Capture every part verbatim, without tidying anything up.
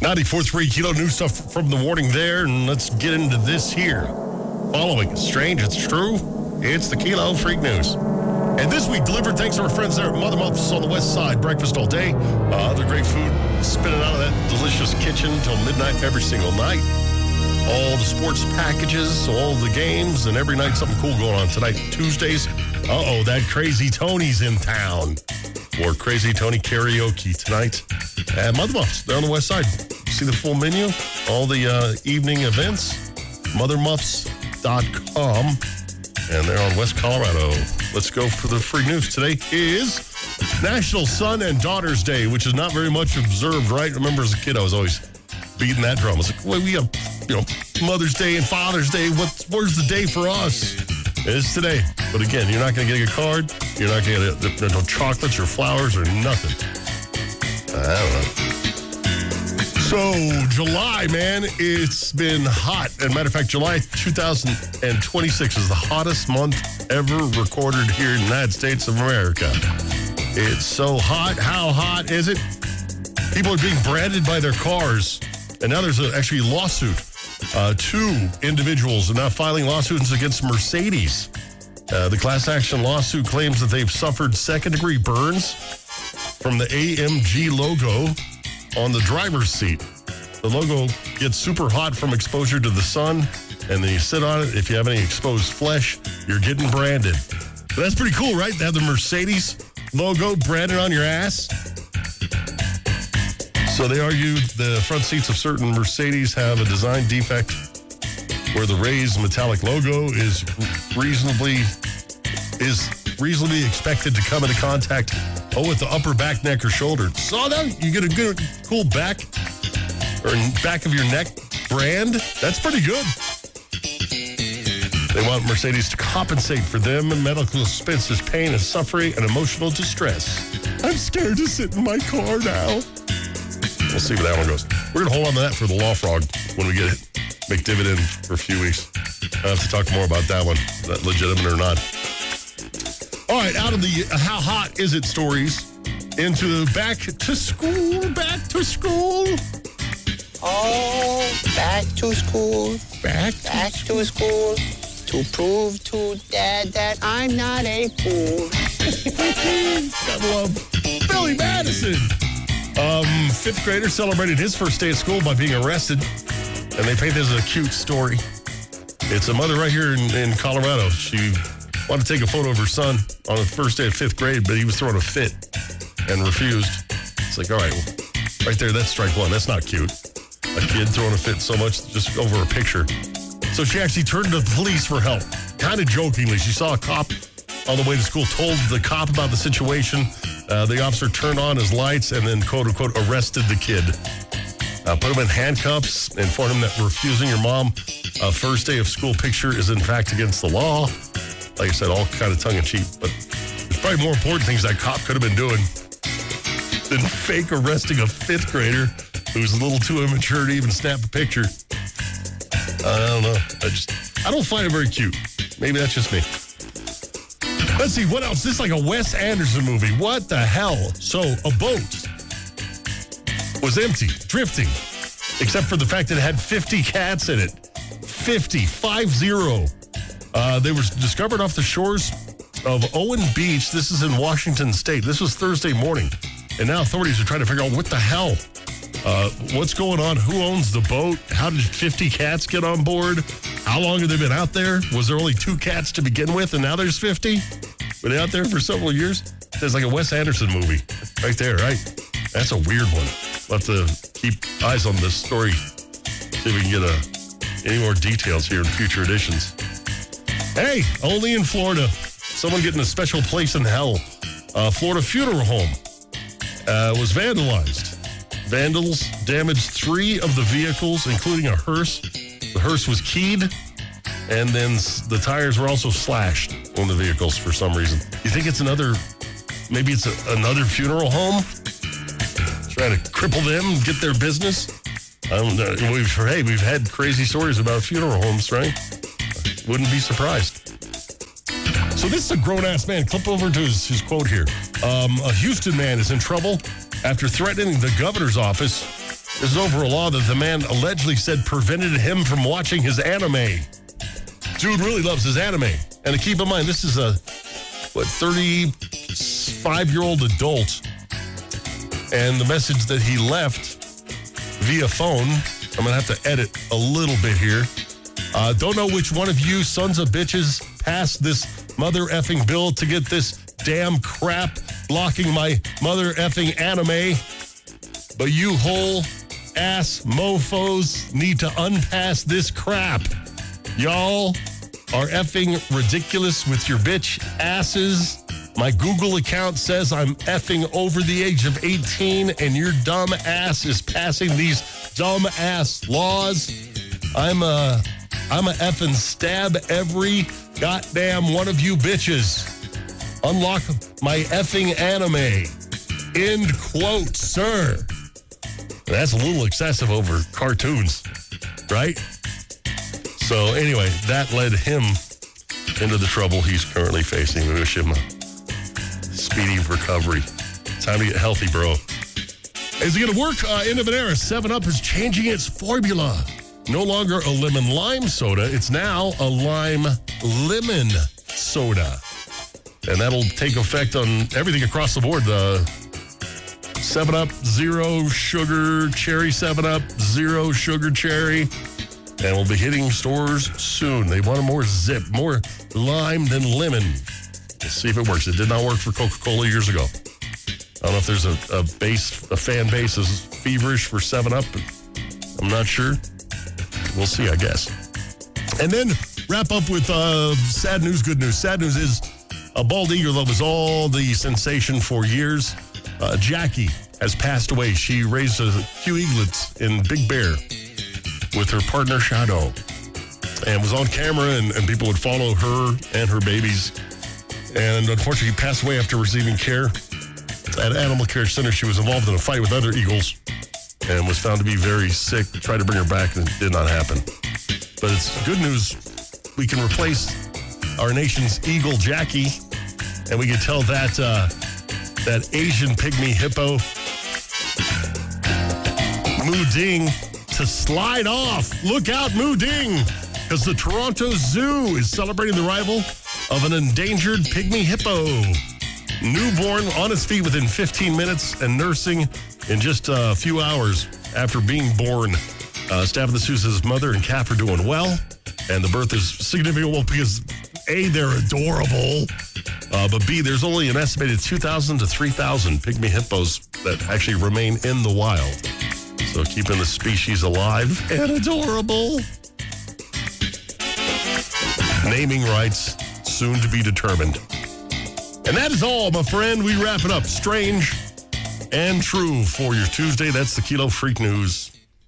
ninety-four point three Kilo, new stuff from the morning there, and let's get into this here. Following, it's strange, it's true, it's the Kilo Freak News. And this week, delivered thanks to our friends there at Mother Muffs on the west side. Breakfast all day, uh, other great food, spinning out of that delicious kitchen until midnight every single night. All the sports packages, all the games, and every night something cool going on. Tonight, Tuesdays, uh-oh, that Crazy Tony's in town. Or Crazy Tony karaoke tonight at Mother Muffs. They're on the west side. See the full menu, all the uh, evening events, mother muffs dot com, and they're on West Colorado. Let's go for the free news. Today is National Son and Daughters Day, which is not very much observed, right? Remember as a kid, I was always beating that drum. I was like, well, we have, you know, Mother's Day and Father's Day. What's, where's the day for us? It's today. But again, you're not going to get a card. You're not going to get no chocolates or flowers or nothing. I don't know. So, July, man, it's been hot. As a matter of fact, July two thousand twenty-six is the hottest month ever recorded here in the United States of America. It's so hot. How hot is it? People are being branded by their cars. And now there's a, actually a lawsuit. Uh, two individuals are now filing lawsuits against Mercedes. Uh, the class action lawsuit claims that they've suffered second-degree burns from the A M G logo on the driver's seat. The logo gets super hot from exposure to the sun, and then you sit on it. If you have any exposed flesh, you're getting branded. But that's pretty cool, right? They have the Mercedes logo branded on your ass. So they argued the front seats of certain Mercedes have a design defect where the raised metallic logo is reasonably is reasonably expected to come into contact, oh, with the upper back, neck, or shoulder. Saw that? You get a good, cool back or back of your neck brand. That's pretty good. They want Mercedes to compensate for them and medical expenses, pain and suffering, and emotional distress. I'm scared to sit in my car now. We'll see where that one goes. We're going to hold on to that for the Law Frog when we get it. Make dividend for a few weeks. I have to talk more about that one, that legitimate or not. All right, out of the uh, how hot is it stories into back to school, back to school. Oh, back to school. Back to Back to school to prove to Dad that I'm not a fool. Gotta love Billy Madison. Um, fifth grader celebrated his first day at school by being arrested, and they paint this as a cute story. It's a mother right here in, in Colorado. She wanted to take a photo of her son on the first day of fifth grade, but he was throwing a fit and refused. It's like, all right, well, right there, that's strike one. That's not cute. A kid throwing a fit so much just over a picture. So she actually turned to the police for help, kind of jokingly. She saw a cop on the way to school, told the cop about the situation. Uh, the officer turned on his lights and then, quote unquote, arrested the kid. Uh, put him in handcuffs, informed him that refusing your mom a first day of school picture is in fact against the law. Like I said, all kind of tongue-in-cheek, but there's probably more important things that cop could have been doing than fake arresting a fifth grader who's a little too immature to even snap a picture. I don't know. I just, I don't find it very cute. Maybe that's just me. Let's see, what else? This is like a Wes Anderson movie. What the hell? So, a boat was empty, drifting, except for the fact that it had fifty cats in it. fifty, five zero. Uh, they were discovered off the shores of Owen Beach. This is in Washington State. This was Thursday morning. And now authorities are trying to figure out what the hell. Uh, what's going on? Who owns the boat? How did fifty cats get on board? How long have they been out there? Was there only two cats to begin with, and now there's fifty? Were they out there for several years? There's like a Wes Anderson movie right there, right? That's a weird one. We'll have to keep eyes on this story. See if we can get a, any more details here in future editions. Hey, only in Florida. Someone getting a special place in hell. Uh, Florida funeral home uh, was vandalized. Vandals damaged three of the vehicles, including a hearse. The hearse was keyed, and then the tires were also slashed on the vehicles for some reason. You think it's another, maybe it's a, another funeral home? Trying to cripple them, get their business? I don't know. We've, hey, we've had crazy stories about funeral homes, right? Wouldn't be surprised. So this is a grown-ass man. Clip over to his, his quote here. Um, a Houston man is in trouble after threatening the governor's office This is over a law that the man allegedly said prevented him from watching his anime. Dude really loves his anime. And to keep in mind, this is a, what, thirty-five-year-old adult. And the message that he left via phone, I'm going to have to edit a little bit here. Uh, don't know which one of you sons of bitches passed this mother effing bill to get this damn crap blocking my mother effing anime. But you whole ass mofos need to unpass this crap. Y'all are effing ridiculous with your bitch asses. My Google account says I'm effing over the age of eighteen and your dumb ass is passing these dumb ass laws. I'm a, I'm a effing stab every goddamn one of you bitches. Unlock my effing anime. End quote, sir. That's a little excessive over cartoons, right? So anyway, that led him into the trouble he's currently facing. We wish him a speedy recovery. Time to get healthy, bro. Is it going to work? Uh, end of an era. seven up is changing its formula. No longer a lemon lime soda. It's now a lime lemon soda. And that'll take effect on everything across the board. The seven up, zero sugar cherry seven up, zero sugar cherry. And we'll be hitting stores soon. They want more zip, more lime than lemon. Let's see if it works. It did not work for Coca-Cola years ago. I don't know if there's a, a base, a fan base is feverish for seven up. I'm not sure. We'll see, I guess. And then wrap up with uh, sad news, good news. Sad news is a bald eagle that was all the sensation for years. Uh, Jackie has passed away. She raised a few eaglets in Big Bear with her partner Shadow and was on camera, and, and people would follow her and her babies. And unfortunately, passed away after receiving care at Animal Care Center. She was involved in a fight with other eagles and was found to be very sick. Tried to bring her back, and it did not happen. But it's good news. We can replace our nation's eagle, Jackie, and we can tell that uh, that Asian pygmy hippo, Moo Ding, to slide off. Look out, Moo Ding, because the Toronto Zoo is celebrating the arrival of an endangered pygmy hippo. Newborn, on its feet within fifteen minutes, and nursing in just a few hours after being born. Uh, staff of the zoo says mother and calf are doing well, and the birth is significant because A, they're adorable, uh, but B, there's only an estimated two thousand to three thousand pygmy hippos that actually remain in the wild. So keeping the species alive and adorable. Naming rights soon to be determined. And that is all, my friend. We wrap it up. Strange and true for your Tuesday. That's the Kilo Freak News.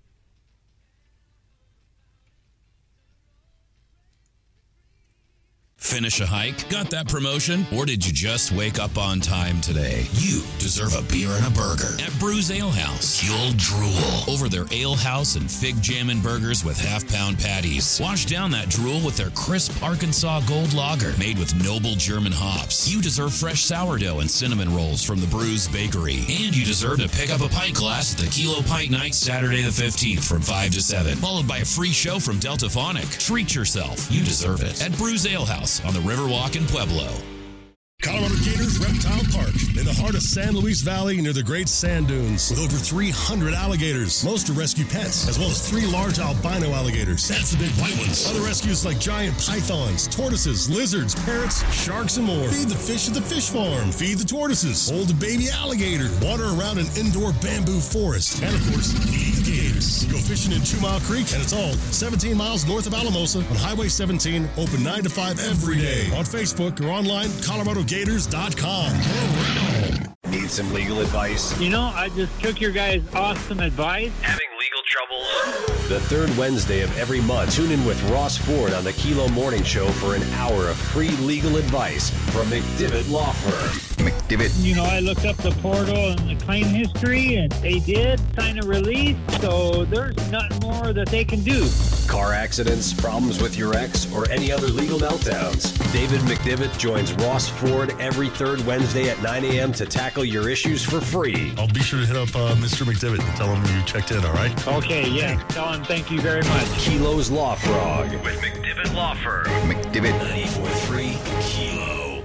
Finish a hike? Got that promotion? Or did you just wake up on time today? You deserve a beer and a burger at Brews Ale House. You'll drool over their Ale House and Fig Jammin' burgers with half-pound patties. Wash down that drool with their crisp Arkansas Gold Lager made with noble German hops. You deserve fresh sourdough and cinnamon rolls from the Brews Bakery. And you deserve to pick up a pint glass at the Kilo Pint Night Saturday the fifteenth from five to seven, followed by a free show from Delta Phonic. Treat yourself. You deserve it at Brews Ale House on the Riverwalk in Pueblo. Colorado Gators Reptile Park in the heart of San Luis Valley near the Great Sand Dunes with over three hundred alligators. Most are rescue pets, as well as three large albino alligators. That's the big white ones. Other rescues like giant pythons, tortoises, lizards, parrots, sharks, and more. Feed the fish at the fish farm. Feed the tortoises. Hold a baby alligator. Water around an indoor bamboo forest. And, of course, feed the gators. Go fishing in Two Mile Creek, and it's all seventeen miles north of Alamosa on Highway seventeen, open nine to five every day. On Facebook or online, Colorado Gators dot com. Need some legal advice? You know, I just took your guys' awesome advice. Having legal troubles? The third Wednesday of every month, tune in with Ross Ford on the Kilo Morning Show for an hour of free legal advice from McDivitt Law Firm. McDivitt. You know, I looked up the portal and the claim history, and they did sign a release, so there's nothing more that they can do. Car accidents, problems with your ex, or any other legal meltdowns? David McDivitt joins Ross Ford every third Wednesday at nine a.m. to tackle your issues for free. I'll be sure to hit up uh, Mister McDivitt and tell him you checked in, all right? Okay, yeah. Tell him thank you very much. Kilo's Law Frog with McDivitt Law Firm. McDivitt. ninety-four point three Kilo.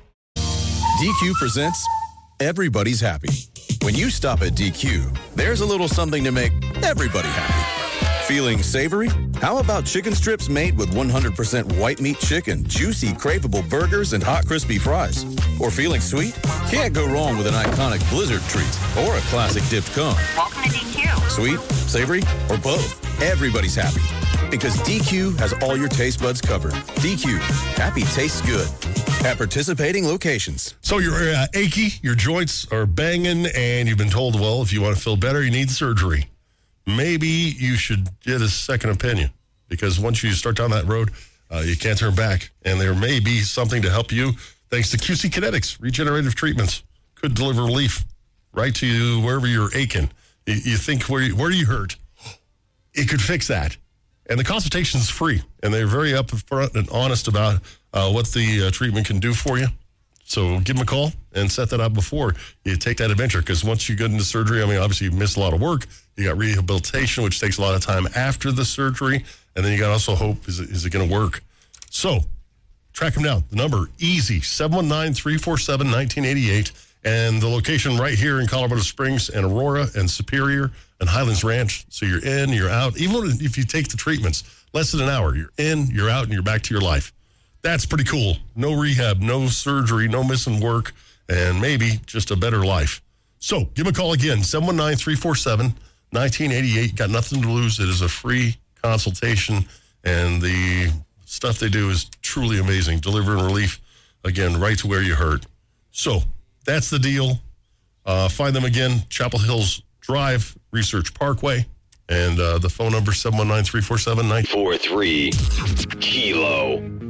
D Q presents Everybody's Happy. When you stop at D Q, there's a little something to make everybody happy. Feeling savory? How about chicken strips made with one hundred percent white meat chicken, juicy, craveable burgers, and hot, crispy fries? Or feeling sweet? Can't go wrong with an iconic Blizzard treat or a classic dipped cone. Welcome to D Q. Sweet, savory, or both? Everybody's happy. Because D Q has all your taste buds covered. D Q. Happy tastes good. At participating locations. So you're uh, achy, your joints are banging, and you've been told, well, if you want to feel better, you need surgery. Maybe you should get a second opinion, because once you start down that road, uh, you can't turn back. And there may be something to help you thanks to Q C Kinetics. Regenerative treatments could deliver relief right to you wherever you're aching. You, you think, where, you, where do you hurt? It could fix that. And the consultation is free, and they're very upfront and honest about uh, what the uh, treatment can do for you. So give them a call and set that up before you take that adventure, because once you get into surgery, I mean, obviously you miss a lot of work. You got rehabilitation, which takes a lot of time after the surgery, and then you got also hope, is it, is it going to work? So track them down. The number, easy, seven one nine, three four seven, one nine eight eight, and the location right here in Colorado Springs and Aurora and Superior and Highlands Ranch. So you're in, you're out. Even if you take the treatments, less than an hour, you're in, you're out, and you're back to your life. That's pretty cool. No rehab, no surgery, no missing work, and maybe just a better life. So give them a call again, seven one nine, three four seven, one nine eight eight. Got nothing to lose. It is a free consultation, and the stuff they do is truly amazing, delivering relief, again, right to where you hurt. So that's the deal. Uh, find them again, Chapel Hills Drive, Research Parkway, and uh, the phone number, seven one nine, three four seven, nine four three Kilo.